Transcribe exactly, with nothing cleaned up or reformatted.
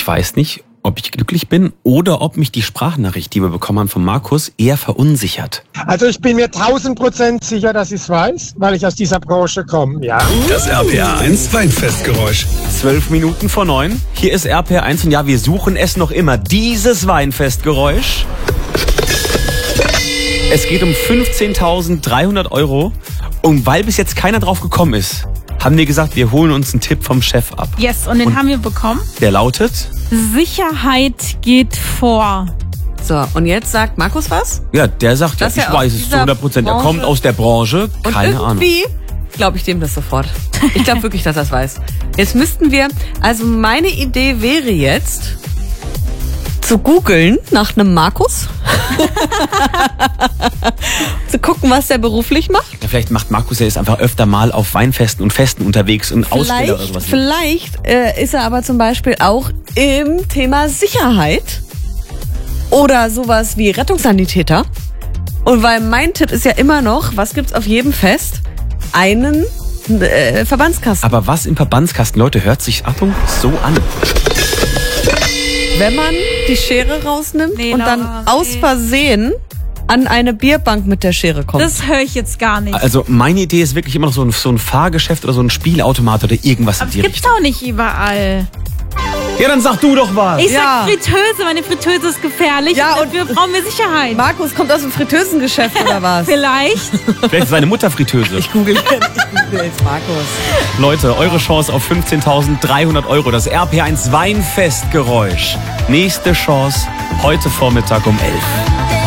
weiß nicht, ob ich glücklich bin oder ob mich die Sprachnachricht, die wir bekommen haben von Markus, eher verunsichert. Also ich bin mir tausend Prozent sicher, dass ich es weiß, weil ich aus dieser Branche komme, ja. Das R P R eins Weinfestgeräusch. Zwölf Minuten vor neun. Hier ist R P R eins und ja, wir suchen es noch immer. Dieses Weinfestgeräusch. Es geht um fünfzehntausenddreihundert Euro. Und weil bis jetzt keiner drauf gekommen ist, haben wir gesagt, wir holen uns einen Tipp vom Chef ab. Yes, und den Und haben wir bekommen. Der lautet? Sicherheit geht vor. So, und jetzt sagt Markus was? Ja, der sagt, ja, Dass ich er aus weiß es zu dieser hundert Prozent. Er Branche- kommt aus der Branche, Und keine Ahnung. irgendwie glaube ich dem das sofort. Ich glaube wirklich, dass er es weiß. Jetzt müssten wir, also meine Idee wäre jetzt, zu googeln nach einem Markus. Zu gucken, was der beruflich macht. Ja, vielleicht macht Markus, er ist einfach öfter mal auf Weinfesten und Festen unterwegs und Aussteller oder sowas. Vielleicht äh, ist er aber zum Beispiel auch im Thema Sicherheit oder sowas wie Rettungssanitäter. Und weil mein Tipp ist ja immer noch, was gibt's auf jedem Fest? Einen äh, Verbandskasten. Aber was im Verbandskasten, Leute, hört sich, Achtung, so an. Wenn man die Schere rausnimmt Nee, und dann Laura, aus nee. Versehen an eine Bierbank mit der Schere kommt. Das höre ich jetzt gar nicht. Also meine Idee ist wirklich immer noch so ein, so ein Fahrgeschäft oder so ein Spielautomat oder irgendwas Aber in es die gibt's Richtung. auch nicht überall. Ja, dann sag du doch was. Ich Ja. sag Fritteuse, meine Fritteuse ist gefährlich. Ja, und und- dafür brauchen wir Sicherheit. Markus kommt aus dem Fritteusengeschäft oder was? Vielleicht. Vielleicht ist seine Mutter Fritteuse. Ich google jetzt, ich google jetzt Markus. Leute, eure Chance auf fünfzehntausenddreihundert Euro. Das R P eins Weinfestgeräusch. Nächste Chance heute Vormittag um elf.